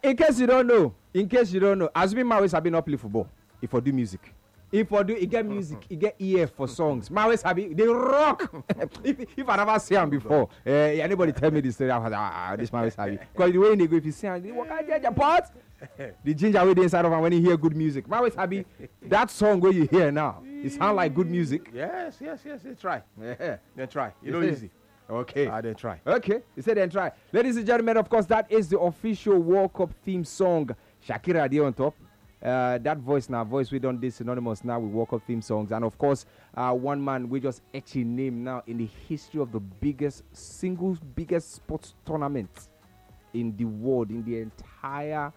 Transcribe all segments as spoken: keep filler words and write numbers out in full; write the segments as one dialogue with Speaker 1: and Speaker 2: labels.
Speaker 1: in case you don't know, in case you don't know, assuming Mawe Sabi not play football, if I do music. If I do, he get music, he get ear for songs. Mawe Sabi, they rock. if, if I never see him before, uh, anybody tell me this story, I was like, ah, this Mawe Sabi. Because the way they go, if you see him, what can I get pot? The ginger way they inside of him when you hear good music. Mawe Sabi, that song where you hear now, it sound like good music.
Speaker 2: Yes, yes, yes, they try.
Speaker 1: Yeah.
Speaker 2: Then try. You know, easy.
Speaker 1: Okay.
Speaker 2: Ah, then try.
Speaker 1: Okay. You said then try. Ladies and gentlemen, of course, that is the official World Cup theme song. Shakira there on top. Uh, that voice now, voice we done this synonymous now with World Cup theme songs. And of course, uh, one man we just actually name now in the history of the biggest, single biggest sports tournament in the world, in the entire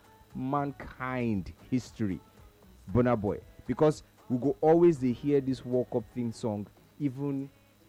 Speaker 1: mankind history. Burna Boy. Because we go always they hear this World Cup theme song even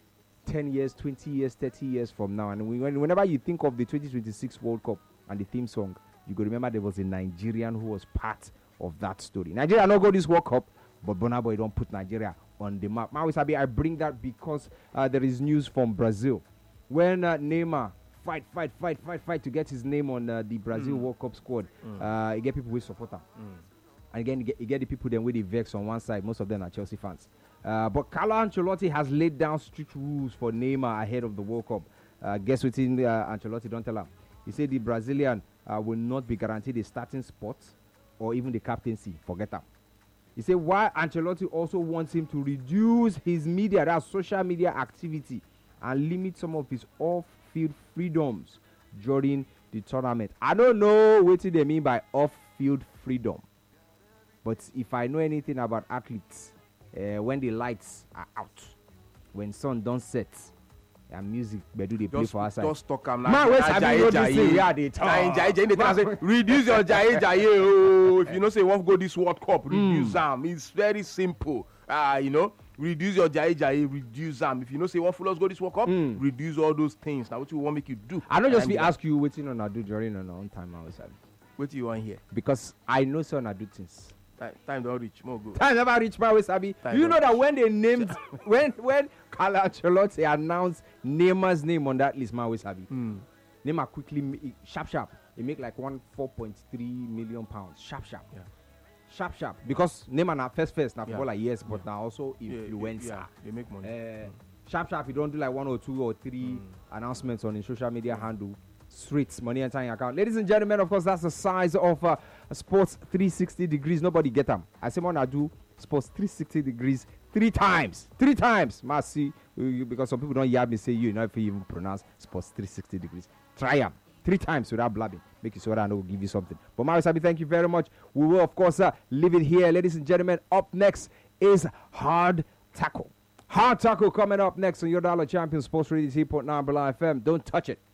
Speaker 1: ten years, twenty years, thirty years from now. And we, whenever you think of the twenty twenty-six World Cup and the theme song, you go remember there was a Nigerian who was part of that story. Nigeria not go this World Cup, but Burna Boy don't put Nigeria on the map. Mawe Sabi, I bring that because uh, there is news from Brazil. When uh, Neymar fight, fight, fight, fight, fight to get his name on uh, the Brazil mm. World Cup squad, mm. uh, you get people who support him. Mm. And again, you get, you get the people then with the vex on one side. Most of them are Chelsea fans. Uh, but Carlo Ancelotti has laid down strict rules for Neymar ahead of the World Cup. Uh, guess what in uh, Ancelotti don't tell him. He said the Brazilian uh, will not be guaranteed a starting spot or even the captaincy. Forget that. He said why Ancelotti also wants him to reduce his media, that social media activity, and limit some of his off-field freedoms during the tournament. I don't know what they mean by off-field freedom. But if I know anything about athletes, uh, when the lights are out, when sun don't set, and music, they do they play for us.
Speaker 2: Just talk am
Speaker 1: like
Speaker 2: yeah, they talk. Reduce your jaye jaye. Oh, if you know say you want to go this World Cup, reduce them. Mm. It's very simple. Ah, uh, you know, reduce your jaye jaye, reduce them. If you know say you want to go this World Cup, mm. reduce all those things. Now what you want make you do?
Speaker 1: I don't just be ask you waiting on I do during on on time outside.
Speaker 2: What do you want here?
Speaker 1: Because I know so I do things.
Speaker 2: Time, time don't reach, more go.
Speaker 1: Time never reach, Mawe Sabi. Do you know that reach. when they named, when when Carlo Ancelotti announced Neymar's name on that list, Mawe Sabi, mm. Neymar quickly, ma- sharp, sharp, he make like one four point three million pounds, sharp, sharp, yeah. sharp, sharp. Because Neymar now first, first, now yeah. for like yes, but yeah. now also influencer.
Speaker 2: Yeah, yeah, they make money.
Speaker 1: Uh,
Speaker 2: mm.
Speaker 1: Sharp, sharp. You don't do like one or two or three mm. announcements on his social media handle. Streets, money entering account. Ladies and gentlemen, of course, that's the size of uh, Sports three sixty degrees. Nobody get them. I say, man, I do Sports three sixty degrees three times. Three times. Mercy. Because some people don't hear me say you, you know, if you even pronounce Sports three sixty degrees. Try them. Three times without blabbing. Make you sure I know will give you something. But Mawe Sabi, thank you very much. We will, of course, uh, leave it here. Ladies and gentlemen, up next is Hard Tackle. Hard Tackle coming up next on your Dollar Champion Sports Radio eighty point nine Bala F M. Don't touch it.